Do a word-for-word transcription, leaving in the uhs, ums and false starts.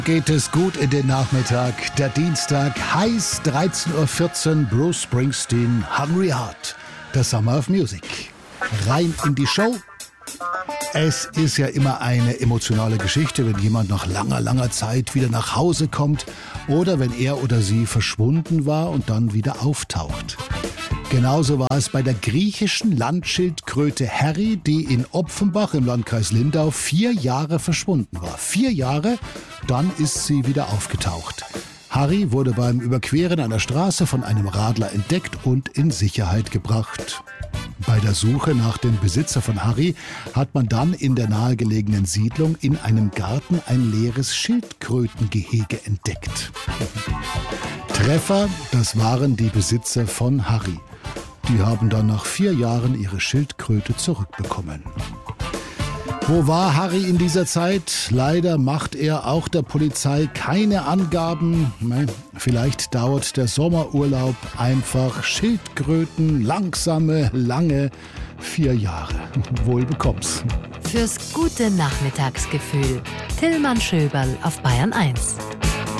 Geht es gut in den Nachmittag, der Dienstag, heiß dreizehn Uhr vierzehn, Bruce Springsteen, Hungry Heart, der Summer of Music. Rein in die Show. Es ist ja immer eine emotionale Geschichte, wenn jemand nach langer, langer Zeit wieder nach Hause kommt oder wenn er oder sie verschwunden war und dann wieder auftaucht. Genauso war es bei der griechischen Landschildkröte Harry, die in Opfenbach im Landkreis Lindau vier Jahre verschwunden war. Vier Jahre, dann ist sie wieder aufgetaucht. Harry wurde beim Überqueren einer Straße von einem Radler entdeckt und in Sicherheit gebracht. Bei der Suche nach dem Besitzer von Harry hat man dann in der nahegelegenen Siedlung in einem Garten ein leeres Schildkrötengehege entdeckt. Treffer, das waren die Besitzer von Harry. Die haben dann nach vier Jahren ihre Schildkröte zurückbekommen. Wo war Harry in dieser Zeit? Leider macht er auch der Polizei keine Angaben. Vielleicht dauert der Sommerurlaub einfach Schildkröten, langsame, lange vier Jahre. Wohl bekomm's. Fürs gute Nachmittagsgefühl. Tillmann Schöberl auf Bayern eins.